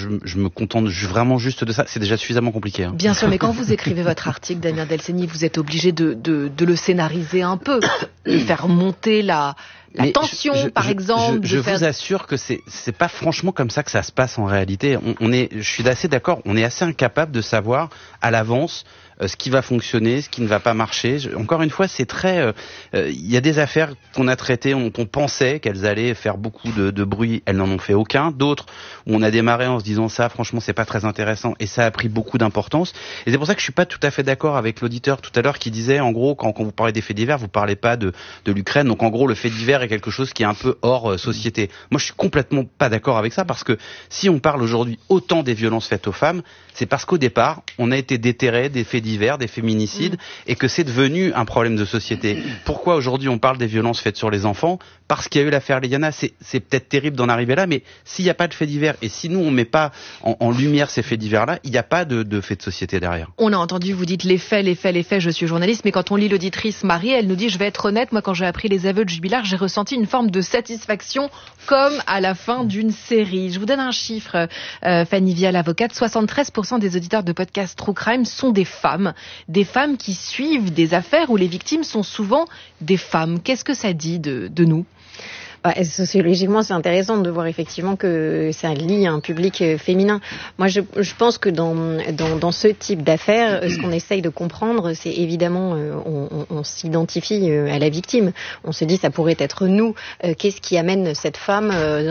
je me contente vraiment juste de ça. C'est déjà suffisamment compliqué. Hein. Bien sûr, mais quand vous écrivez votre article, Damien Delceni, vous êtes obligé de le scénariser un peu, de faire monter la tension, par exemple. Je vous assure que c'est pas franchement comme ça que ça se passe en réalité. Je suis assez d'accord, on est assez incapable de savoir à l'avance ce qui va fonctionner, ce qui ne va pas marcher. Encore une fois, c'est très... Il y a des affaires qu'on a traitées, dont on pensait qu'elles allaient faire beaucoup de bruit, elles n'en ont fait aucun. D'autres, où on a démarré en se disant ça, franchement, c'est pas très intéressant, et ça a pris beaucoup d'importance. Et c'est pour ça que je suis pas tout à fait d'accord avec l'auditeur tout à l'heure qui disait, en gros, quand vous parlez des faits divers, vous parlez pas de l'Ukraine. Donc en gros, le fait divers est quelque chose qui est un peu hors société. Moi, je suis complètement pas d'accord avec ça, parce que si on parle aujourd'hui autant des violences faites aux femmes, c'est parce qu'au départ, on a été déterré des faits divers, des féminicides, et que c'est devenu un problème de société. Pourquoi aujourd'hui on parle des violences faites sur les enfants? Parce qu'il y a eu l'affaire Léana. C'est peut-être terrible d'en arriver là, mais s'il n'y a pas de faits divers, et si nous on met pas en lumière ces faits divers-là, il n'y a pas de faits de société derrière. On a entendu, vous dites les faits, je suis journaliste, mais quand on lit l'auditrice Marie, elle nous dit, je vais être honnête, moi quand j'ai appris les aveux de Jubilard, j'ai ressenti une forme de satisfaction comme à la fin d'une série. Je vous donne un chiffre, Fanny Vial, avocate, 73% des auditeurs de podcast True Crime sont des femmes qui suivent des affaires où les victimes sont souvent des femmes. Qu'est-ce que ça dit de nous ? Sociologiquement, c'est intéressant de voir effectivement que ça lie un public féminin. Moi, je pense que dans ce type d'affaires, ce qu'on essaye de comprendre, c'est évidemment, on s'identifie à la victime. On se dit, ça pourrait être nous. Qu'est-ce qui amène cette femme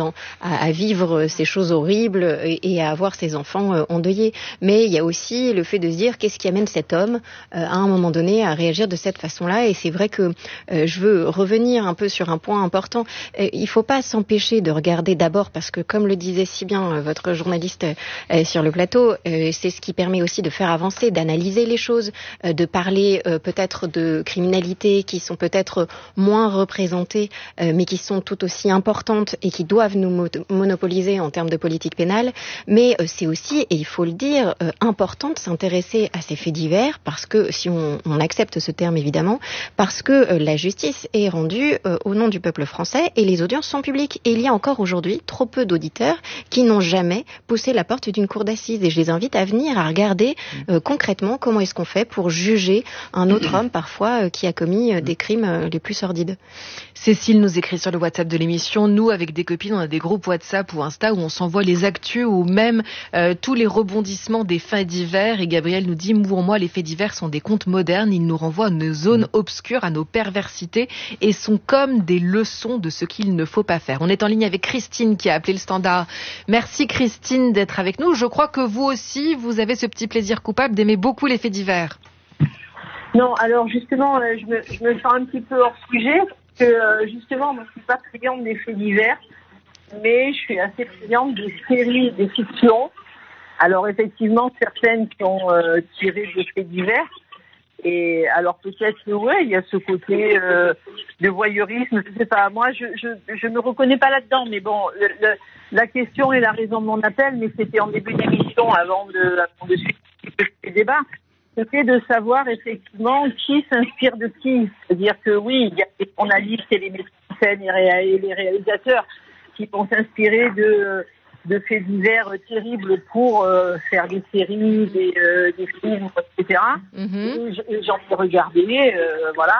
à vivre ces choses horribles et à avoir ses enfants endeuillés? Mais il y a aussi le fait de se dire, qu'est-ce qui amène cet homme à un moment donné à réagir de cette façon-là? Et c'est vrai que je veux revenir un peu sur un point important. Il ne faut pas s'empêcher de regarder d'abord, parce que comme le disait si bien votre journaliste sur le plateau, c'est ce qui permet aussi de faire avancer, d'analyser les choses, de parler peut-être de criminalités qui sont peut-être moins représentées, mais qui sont tout aussi importantes et qui doivent nous monopoliser en termes de politique pénale. Mais c'est aussi, et il faut le dire, important de s'intéresser à ces faits divers, parce que, si on accepte ce terme évidemment, parce que la justice est rendue au nom du peuple français, et les audiences sont publiques. Et il y a encore aujourd'hui trop peu d'auditeurs qui n'ont jamais poussé la porte d'une cour d'assises. Et je les invite à venir, à regarder concrètement comment est-ce qu'on fait pour juger un autre homme parfois qui a commis des crimes les plus sordides. Cécile nous écrit sur le WhatsApp de l'émission. Nous, avec des copines, on a des groupes WhatsApp ou Insta où on s'envoie les actus ou même tous les rebondissements des faits divers. Et Gabriel nous dit, pour moi, les faits divers sont des contes modernes. Ils nous renvoient à nos zones obscures, à nos perversités et sont comme des leçons de ce qu'il ne faut pas faire. On est en ligne avec Christine qui a appelé le standard. Merci Christine d'être avec nous. Je crois que vous aussi, vous avez ce petit plaisir coupable d'aimer beaucoup les faits divers. Non, alors justement, je me sens un petit peu hors sujet, parce que justement, moi je suis pas friande des faits divers, mais je suis assez friande des séries, des fictions. Alors effectivement, certaines qui ont tiré des faits divers. Et alors peut-être que ouais, il y a ce côté de voyeurisme, je sais pas. Moi, je me reconnais pas là-dedans, mais bon, la question et la raison de mon appel, mais c'était en début d'émission avant de suivre les débats, c'était de savoir effectivement qui s'inspire de qui. C'est-à-dire que oui, on a dit que c'est les metteurs en scène et les réalisateurs qui vont s'inspirer de faits divers terribles pour faire des séries, des films, etc. J'en ai regardé, voilà.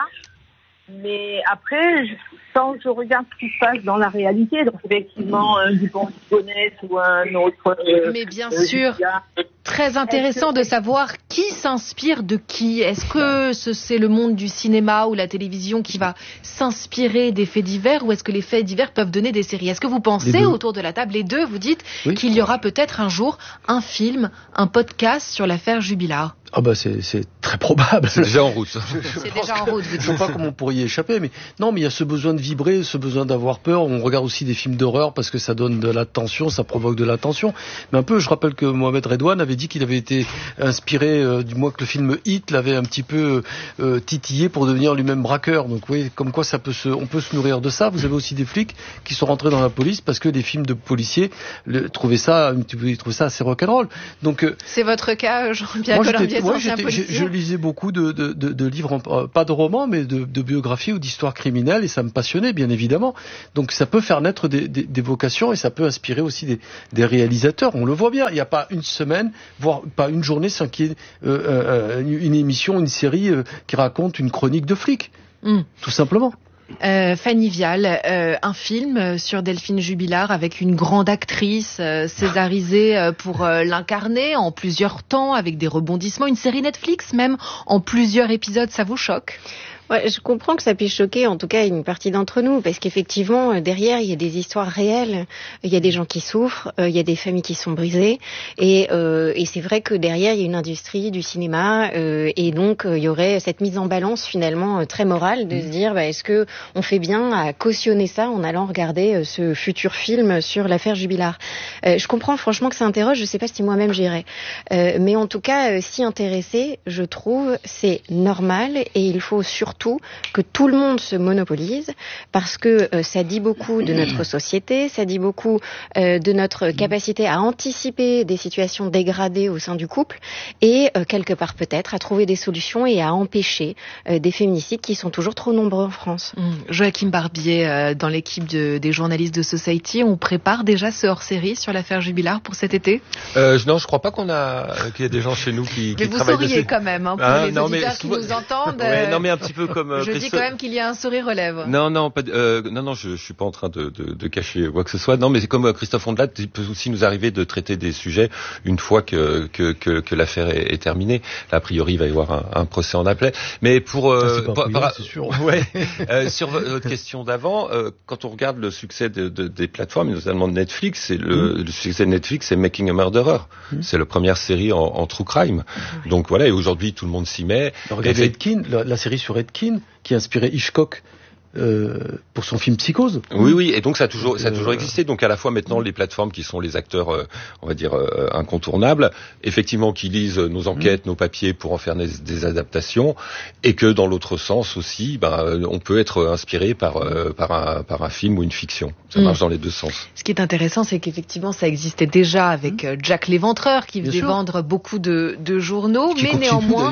Mais après, quand je regarde ce qui se passe dans la réalité, donc effectivement, un Dupont-Ligonnès ou un autre... Mais bien sûr, très intéressant de savoir qui s'inspire de qui. Est-ce que c'est le monde du cinéma ou la télévision qui va s'inspirer des faits divers, ou est-ce que les faits divers peuvent donner des séries? Est-ce que vous pensez, autour de la table, les deux, vous dites qu'il y aura peut-être un jour un film, un podcast sur l'affaire Jubilard? Ah bah c'est très probable. C'est déjà en route. C'est déjà en route, vous dites. Je ne sais pas comment on pourrait y échapper, mais non, mais il y a ce besoin de vibrer, ce besoin d'avoir peur. On regarde aussi des films d'horreur parce que ça donne de la tension, ça provoque de la tension. Mais un peu, je rappelle que Mohamed Redouane avait dit qu'il avait été inspiré, du moins que le film Hit l'avait un petit peu titillé pour devenir lui-même braqueur. Donc oui, comme quoi on peut se nourrir de ça. Vous avez aussi des flics qui sont rentrés dans la police parce que les films de policiers trouvaient ça assez rock'n'roll. Donc c'est votre cas, Jean-Pierre Colombier? je lisais beaucoup de livres, pas de romans, mais de biographies ou d'histoires criminelles, et ça me passionnait, bien évidemment. Donc ça peut faire naître des vocations, et ça peut inspirer aussi des réalisateurs. On le voit bien, il n'y a pas une semaine, voire pas une journée sans qu'il y ait une émission, une série qui raconte une chronique de flic, tout simplement. Fanny Vial, un film sur Delphine Jubilard avec une grande actrice césarisée pour l'incarner en plusieurs temps avec des rebondissements, une série Netflix même en plusieurs épisodes, ça vous choque ? Ouais, je comprends que ça puisse choquer, en tout cas une partie d'entre nous, parce qu'effectivement, derrière, il y a des histoires réelles, il y a des gens qui souffrent, il y a des familles qui sont brisées, et c'est vrai que derrière, il y a une industrie du cinéma, et donc il y aurait cette mise en balance finalement très morale de se dire, est-ce que on fait bien à cautionner ça en allant regarder ce futur film sur l'affaire Jubilard. Je comprends franchement que ça interroge, je sais pas si moi-même j'irais, mais en tout cas, s'y intéresser, je trouve, c'est normal, et il faut surtout que tout le monde se monopolise, parce que ça dit beaucoup de notre société, ça dit beaucoup de notre capacité à anticiper des situations dégradées au sein du couple, et quelque part peut-être à trouver des solutions et à empêcher des féminicides qui sont toujours trop nombreux en France. Joachim Barbier, dans l'équipe des journalistes de Society, on prépare déjà ce hors-série sur l'affaire Jubilard pour cet été ? Non, je crois pas qu'il y a des gens chez nous qui travaillent dessus. Mais vous souriez quand même, pour les auditeurs qui nous entendent. Non, mais un petit peu comme je dis quand même qu'il y a un sourire aux lèvres. Non, je suis pas en train de cacher quoi que ce soit. Non, mais c'est comme Christophe Ondelat, il peut aussi nous arriver de traiter des sujets une fois que l'affaire est terminée. Là, a priori, il va y avoir un procès en appel. Mais c'est sûr. Ouais. Sur votre question d'avant, quand on regarde le succès des plateformes, et notamment de Netflix, le succès de Netflix, c'est Making a Murderer. C'est la première série en true crime. Donc voilà, et aujourd'hui, tout le monde s'y met. Regardez Edkin, la série sur Edkin, qui a inspiré Hitchcock pour son film Psychose. Oui, et donc ça a toujours existé. Donc à la fois maintenant les plateformes qui sont les acteurs, on va dire incontournables, effectivement qui lisent nos enquêtes, nos papiers pour en faire des adaptations, et que dans l'autre sens aussi, on peut être inspiré par un film ou une fiction. Ça marche dans les deux sens. Ce qui est intéressant, c'est qu'effectivement ça existait déjà avec Jack l'Éventreur qui faisait vendre beaucoup de journaux, mais néanmoins,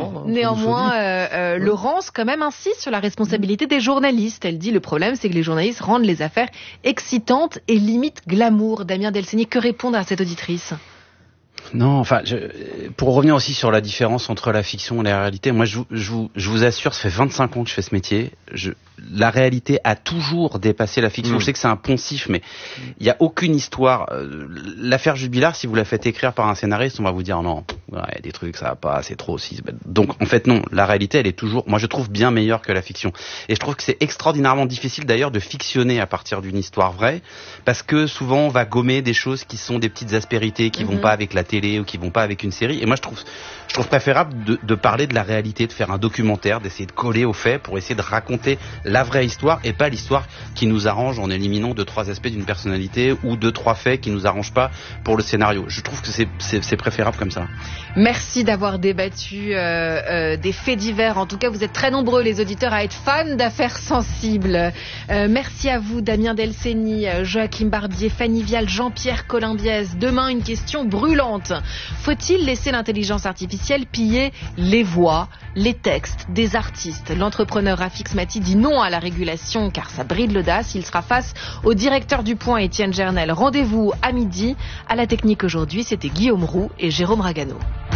Laurence quand même insiste sur la responsabilité des journalistes. Elle dit le problème, c'est que les journalistes rendent les affaires excitantes et limite glamour. Damien Delceni, que répondre à cette auditrice ? Non, enfin, pour revenir aussi sur la différence entre la fiction et la réalité, moi je vous assure, ça fait 25 ans que je fais ce métier, la réalité a toujours dépassé la fiction. Je sais que c'est un poncif, mais il n'y a aucune histoire. L'affaire Jubilard, si vous la faites écrire par un scénariste, on va vous dire non, il y a des trucs, ça va pas, c'est trop aussi. Donc en fait non, la réalité elle est toujours, moi je trouve bien meilleure que la fiction. Et je trouve que c'est extraordinairement difficile d'ailleurs de fictionner à partir d'une histoire vraie, parce que souvent on va gommer des choses qui sont des petites aspérités qui vont pas avec la télé ou qui vont pas avec une série. Et moi je trouve préférable de parler de la réalité, de faire un documentaire, d'essayer de coller aux faits pour essayer de raconter la vraie histoire et pas l'histoire qui nous arrange en éliminant 2-3 aspects d'une personnalité ou 2-3 faits qui nous arrangent pas pour le scénario. Je trouve que c'est préférable comme ça. Merci d'avoir débattu des faits divers. En tout cas, vous êtes très nombreux les auditeurs à être fans d'affaires sensibles. Merci à vous Damien Delceni, Joachim Barbier, Fanny Vial, Jean-Pierre Colombiez. Demain, une question brûlante. Faut-il laisser l'intelligence artificielle piller les voix, les textes des artistes? L'entrepreneur Rafik Smati dit non à la régulation car ça bride l'audace. Il sera face au directeur du Point, Étienne Gernel. Rendez-vous à midi. À la technique aujourd'hui, c'était Guillaume Roux et Jérôme Ragano.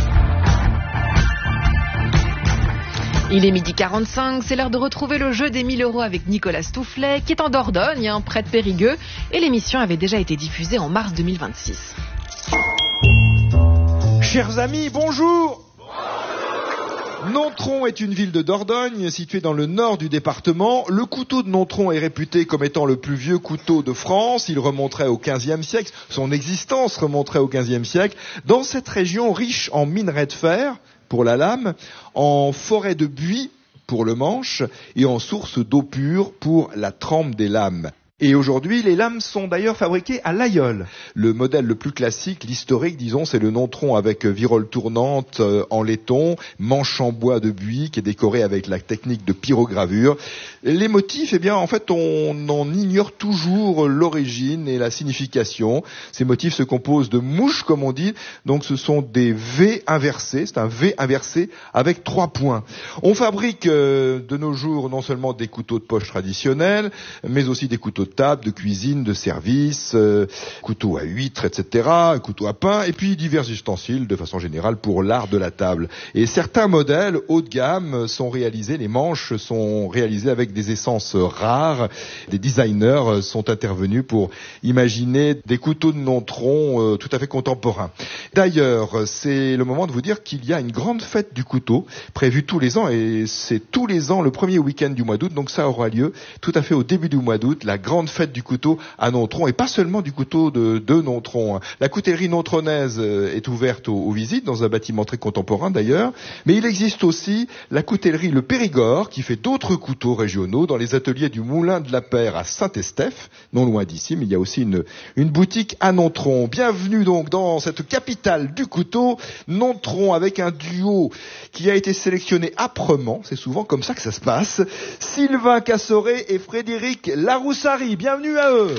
Il est 12h45, c'est l'heure de retrouver le jeu des 1000 € avec Nicolas Stoufflet, qui est en Dordogne, près de Périgueux, et l'émission avait déjà été diffusée en mars 2026. Chers amis, bonjour! Nontron est une ville de Dordogne située dans le nord du département. Le couteau de Nontron est réputé comme étant le plus vieux couteau de France. Il remonterait au XVe siècle. Son existence remonterait au XVe siècle. Dans cette région riche en minerais de fer pour la lame, en forêt de buis pour le manche et en sources d'eau pure pour la trempe des lames. Et aujourd'hui, les lames sont d'ailleurs fabriquées à l'aïeul. Le modèle le plus classique, l'historique, disons, c'est le nontron avec virole tournante en laiton, manche en bois de buis qui est décoré avec la technique de pyrogravure. Les motifs, eh bien, en fait, on en ignore toujours l'origine et la signification. Ces motifs se composent de mouches, comme on dit. Donc, ce sont des V inversés. C'est un V inversé avec 3 points. On fabrique de nos jours non seulement des couteaux de poche traditionnels, mais aussi des couteaux de table, de cuisine, de service, couteaux à huîtres, etc., couteaux à pain, et puis divers ustensiles de façon générale pour l'art de la table. Et certains modèles haut de gamme sont réalisés, les manches sont réalisées avec des essences rares. Des designers sont intervenus pour imaginer des couteaux de nontron tout à fait contemporains. D'ailleurs, c'est le moment de vous dire qu'il y a une grande fête du couteau prévue tous les ans, et c'est tous les ans le premier week-end du mois d'août, donc ça aura lieu tout à fait au début du mois d'août, la grande fête du couteau à Nontron, et pas seulement du couteau de Nontron. La coutellerie nontronnaise est ouverte aux visites, dans un bâtiment très contemporain d'ailleurs, mais il existe aussi la coutellerie Le Périgord, qui fait d'autres couteaux régionaux dans les ateliers du Moulin de la Paire à Saint-Estèphe, non loin d'ici, mais il y a aussi une boutique à Nontron. Bienvenue donc dans cette capitale du couteau, Nontron, avec un duo qui a été sélectionné âprement, c'est souvent comme ça que ça se passe, Sylvain Cassoré et Frédéric Laroussari. Bienvenue à eux.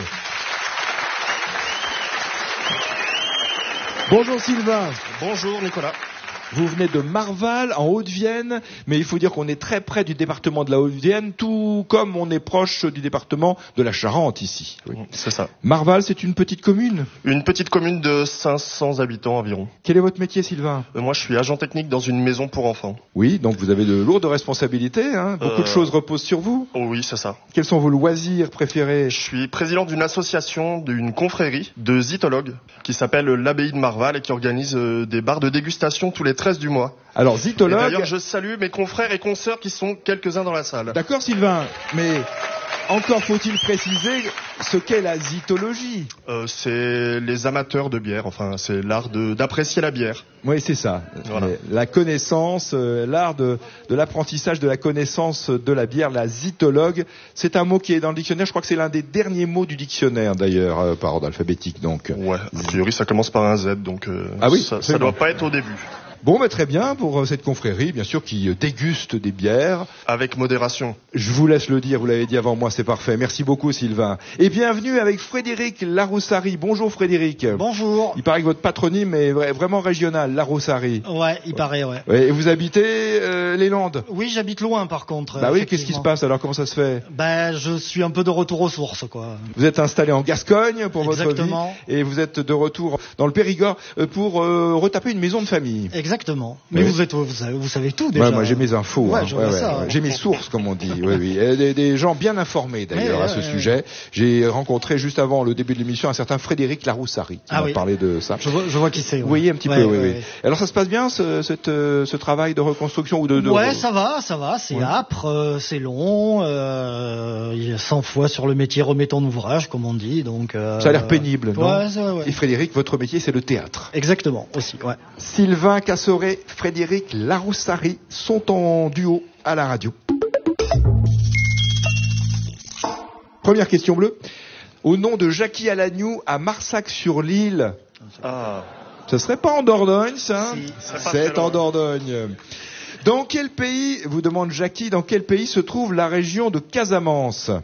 Bonjour Sylvain. Bonjour Nicolas. Vous venez de Marval, en Haute-Vienne, mais il faut dire qu'on est très près du département de la Haute-Vienne, tout comme on est proche du département de la Charente ici. Oui, c'est ça. Marval, c'est une petite commune? Une petite commune de 500 habitants environ. Quel est votre métier, Sylvain? Moi, je suis agent technique dans une maison pour enfants. Oui, donc vous avez de lourdes responsabilités, hein. Beaucoup de choses reposent sur vous. Oh oui, c'est ça. Quels sont vos loisirs préférés? Je suis président d'une association, d'une confrérie de zytologues qui s'appelle l'Abbaye de Marval et qui organise des bars de dégustation tous les 13 du mois. Alors, zytologue... D'ailleurs, je salue mes confrères et consoeurs qui sont quelques-uns dans la salle. D'accord, Sylvain, mais encore faut-il préciser ce qu'est la zytologie. C'est les amateurs de bière, enfin, c'est l'art d'apprécier la bière. Oui, c'est ça. Voilà. La connaissance, l'art de l'apprentissage de la connaissance de la bière, la zytologue, c'est un mot qui est dans le dictionnaire. Je crois que c'est l'un des derniers mots du dictionnaire, d'ailleurs, par ordre alphabétique. Donc. Ouais, a priori, ça commence par un Z, donc ah oui, ça doit pas être au début. Bon, mais très bien pour cette confrérie, bien sûr, qui déguste des bières. Avec modération. Je vous laisse le dire, vous l'avez dit avant moi, c'est parfait. Merci beaucoup, Sylvain. Et bienvenue avec Frédéric Laroussari. Bonjour, Frédéric. Bonjour. Il paraît que votre patronyme est vraiment régional, Laroussari. Ouais, il paraît, ouais. Et vous habitez les Landes? Oui, j'habite loin, par contre. Bah oui, qu'est-ce qui se passe alors? Comment ça se fait? Ben, je suis un peu de retour aux sources, quoi. Vous êtes installé en Gascogne pour votre vie. Exactement. Et vous êtes de retour dans le Périgord pour retaper une maison de famille. Exactement. Mais oui. vous savez tout déjà. Ouais, moi j'ai mes infos. Ouais, hein. J'ai mes sources, comme on dit. Oui. Et des gens bien informés d'ailleurs à ce sujet. J'ai rencontré juste avant le début de l'émission un certain Frédéric Laroussari qui m'a parlé de ça. Je vois qui c'est. Vous voyez un petit peu. Oui. Alors ça se passe bien ce travail de reconstruction ou de... Ouais, ça va. C'est âpre, c'est long. Il y a 100 fois sur le métier remet en ouvrage, comme on dit. Donc. Ça a l'air pénible, non? Ouais. Et Frédéric, votre métier c'est le théâtre. Exactement aussi. Ouais. Sylvain Cassoré, Frédéric Laroussari sont en duo à la radio. Première question bleue. Au nom de Jackie Alagnou à Marsac-sur-l'Île. Ah. Ce serait pas en Dordogne, ça? Si, c'est en Dordogne. Dans quel pays, vous demande Jackie, dans quel pays se trouve la région de Casamance?